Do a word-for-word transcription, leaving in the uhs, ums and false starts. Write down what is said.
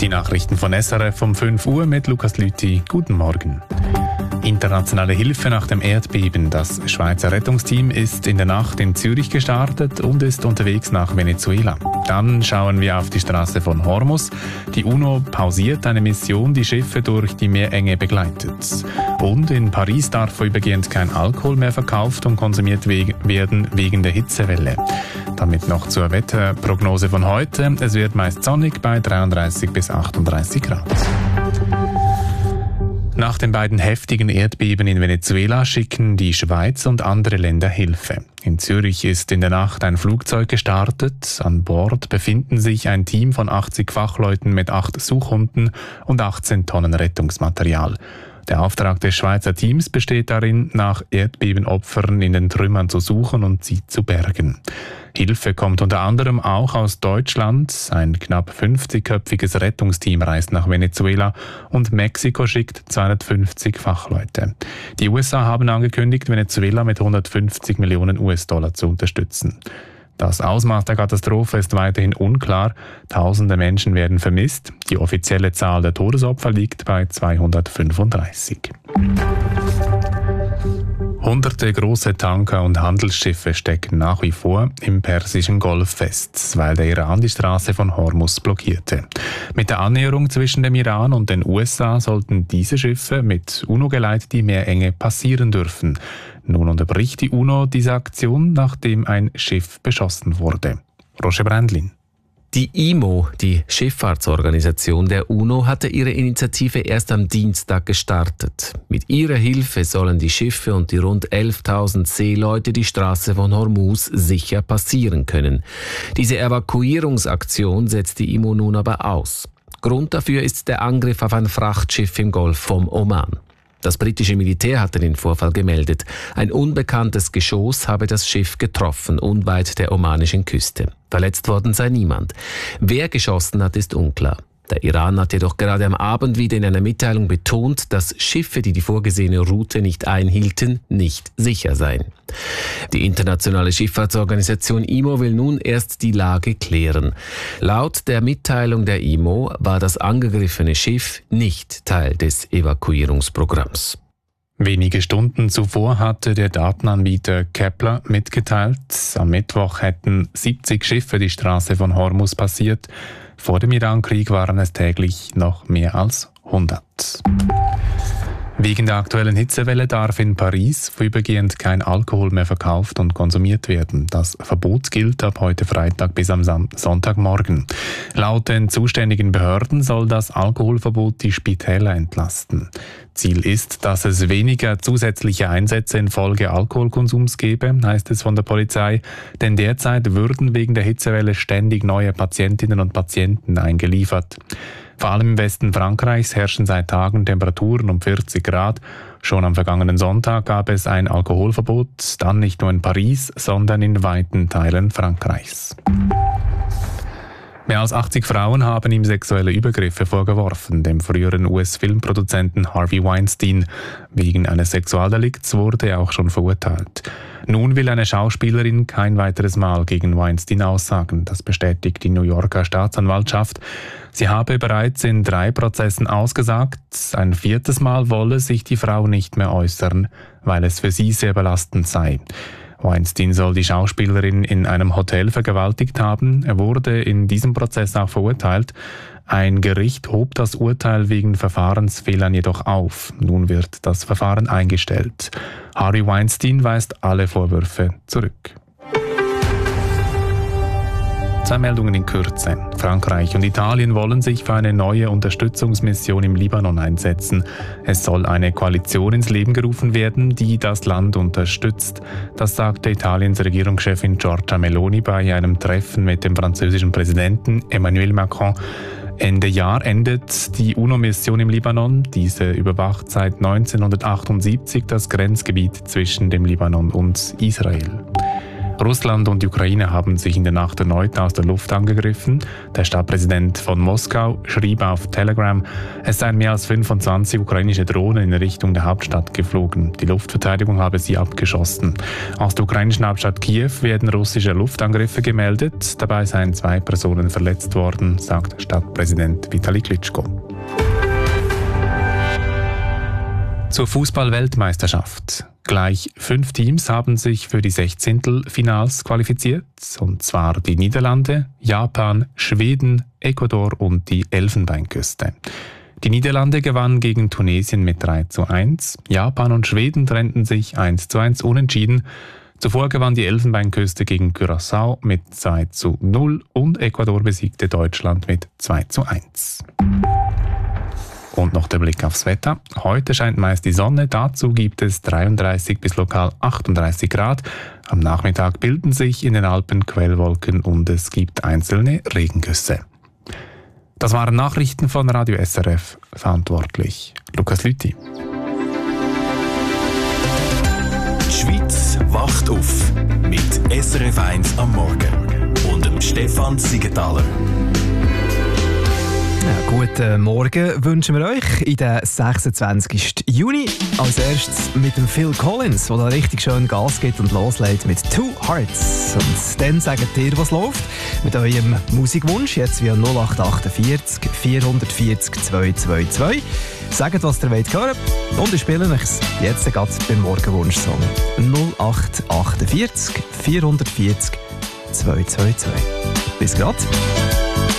Die Nachrichten von S R F um fünf Uhr mit Lukas Lüthi. Guten Morgen. Internationale Hilfe nach dem Erdbeben. Das Schweizer Rettungsteam ist in der Nacht in Zürich gestartet und ist unterwegs nach Venezuela. Dann schauen wir auf die Straße von Hormuz. Die UNO pausiert eine Mission, die Schiffe durch die Meerenge begleitet. Und in Paris darf vorübergehend kein Alkohol mehr verkauft und konsumiert we- werden wegen der Hitzewelle. Damit noch zur Wetterprognose von heute. Es wird meist sonnig bei dreiunddreißig bis achtunddreißig Grad. Nach den beiden heftigen Erdbeben in Venezuela schicken die Schweiz und andere Länder Hilfe. In Zürich ist in der Nacht ein Flugzeug gestartet. An Bord befinden sich ein Team von achtzig Fachleuten mit acht Suchhunden und achtzehn Tonnen Rettungsmaterial. Der Auftrag des Schweizer Teams besteht darin, nach Erdbebenopfern in den Trümmern zu suchen und sie zu bergen. Hilfe kommt unter anderem auch aus Deutschland. Ein knapp fünfzigköpfiges Rettungsteam reist nach Venezuela und Mexiko schickt zweihundertfünfzig Fachleute. Die U S A haben angekündigt, Venezuela mit hundertfünfzig Millionen U S-Dollar zu unterstützen. Das Ausmaß der Katastrophe ist weiterhin unklar. Tausende Menschen werden vermisst. Die offizielle Zahl der Todesopfer liegt bei zweihundertfünfunddreißig. Hunderte große Tanker und Handelsschiffe stecken nach wie vor im Persischen Golf fest, weil der Iran die Straße von Hormuz blockierte. Mit der Annäherung zwischen dem Iran und den U S A sollten diese Schiffe mit UNO-Geleit die Meerenge passieren dürfen. Nun unterbricht die UNO diese Aktion, nachdem ein Schiff beschossen wurde. Roger Brändlin. Die I M O, die Schifffahrtsorganisation der UNO, hatte ihre Initiative erst am Dienstag gestartet. Mit ihrer Hilfe sollen die Schiffe und die rund elftausend Seeleute die Straße von Hormuz sicher passieren können. Diese Evakuierungsaktion setzt die I M O nun aber aus. Grund dafür ist der Angriff auf ein Frachtschiff im Golf vom Oman. Das britische Militär hatte den Vorfall gemeldet. Ein unbekanntes Geschoss habe das Schiff getroffen, unweit der omanischen Küste. Verletzt worden sei niemand. Wer geschossen hat, ist unklar. Der Iran hat jedoch gerade am Abend wieder in einer Mitteilung betont, dass Schiffe, die die vorgesehene Route nicht einhielten, nicht sicher seien. Die internationale Schifffahrtsorganisation I M O will nun erst die Lage klären. Laut der Mitteilung der I M O war das angegriffene Schiff nicht Teil des Evakuierungsprogramms. Wenige Stunden zuvor hatte der Datenanbieter Kepler mitgeteilt, am Mittwoch hätten siebzig Schiffe die Straße von Hormuz passiert. Vor dem Irankrieg waren es täglich noch mehr als hundert. Wegen der aktuellen Hitzewelle darf in Paris vorübergehend kein Alkohol mehr verkauft und konsumiert werden. Das Verbot gilt ab heute Freitag bis am Sonntagmorgen. Laut den zuständigen Behörden soll das Alkoholverbot die Spitäler entlasten. Ziel ist, dass es weniger zusätzliche Einsätze infolge Alkoholkonsums gebe, heißt es von der Polizei, denn derzeit würden wegen der Hitzewelle ständig neue Patientinnen und Patienten eingeliefert. Vor allem im Westen Frankreichs herrschen seit Tagen Temperaturen um vierzig Grad. Schon am vergangenen Sonntag gab es ein Alkoholverbot, dann nicht nur in Paris, sondern in weiten Teilen Frankreichs. Mehr als achtzig Frauen haben ihm sexuelle Übergriffe vorgeworfen, dem früheren U S-Filmproduzenten Harvey Weinstein. Wegen eines Sexualdelikts wurde er auch schon verurteilt. Nun will eine Schauspielerin kein weiteres Mal gegen Weinstein aussagen. Das bestätigt die New Yorker Staatsanwaltschaft. Sie habe bereits in drei Prozessen ausgesagt. Ein viertes Mal wolle sich die Frau nicht mehr äußern, weil es für sie sehr belastend sei. Weinstein soll die Schauspielerin in einem Hotel vergewaltigt haben. Er wurde in diesem Prozess auch verurteilt. Ein Gericht hob das Urteil wegen Verfahrensfehlern jedoch auf. Nun wird das Verfahren eingestellt. Harvey Weinstein weist alle Vorwürfe zurück. Zwei Meldungen in Kürze. Frankreich und Italien wollen sich für eine neue Unterstützungsmission im Libanon einsetzen. Es soll eine Koalition ins Leben gerufen werden, die das Land unterstützt. Das sagte Italiens Regierungschefin Giorgia Meloni bei einem Treffen mit dem französischen Präsidenten Emmanuel Macron. Ende Jahr endet die UNO-Mission im Libanon. Diese überwacht seit neunzehnhundertachtundsiebzig das Grenzgebiet zwischen dem Libanon und Israel. Russland und die Ukraine haben sich in der Nacht erneut aus der Luft angegriffen. Der Stadtpräsident von Moskau schrieb auf Telegram, es seien mehr als fünfundzwanzig ukrainische Drohnen in Richtung der Hauptstadt geflogen. Die Luftverteidigung habe sie abgeschossen. Aus der ukrainischen Hauptstadt Kiew werden russische Luftangriffe gemeldet. Dabei seien zwei Personen verletzt worden, sagt Stadtpräsident Vitali Klitschko. Zur Fußball-Weltmeisterschaft. Gleich fünf Teams haben sich für die Sechzehntelfinals qualifiziert, und zwar die Niederlande, Japan, Schweden, Ecuador und die Elfenbeinküste. Die Niederlande gewannen gegen Tunesien mit drei zu eins, Japan und Schweden trennten sich eins zu eins unentschieden. Zuvor gewann die Elfenbeinküste gegen Curaçao mit zwei zu null und Ecuador besiegte Deutschland mit zwei zu eins. Und noch der Blick aufs Wetter. Heute scheint meist die Sonne, dazu gibt es dreiunddreißig bis lokal achtunddreißig Grad. Am Nachmittag bilden sich in den Alpen Quellwolken und es gibt einzelne Regengüsse. Das waren Nachrichten von Radio S R F, verantwortlich Lukas Lüthi. Die Schweiz wacht auf mit S R F eins am Morgen und dem Stefan Siegenthaler. Ja, guten Morgen wünschen wir euch in den sechsundzwanzigsten Juni. Als erstes mit dem Phil Collins, der da richtig schön Gas gibt und loslegt mit Two Hearts. Und dann sagt ihr, was läuft mit eurem Musikwunsch, jetzt via null acht vier acht vier vier zehn zwei zwei zwei. Sagt, was ihr wollt hören und ich spiele euch jetzt gerade beim Morgenwunsch-Song. null acht vier acht vier vier vier zehn zwei zwei zwei. Bis grad.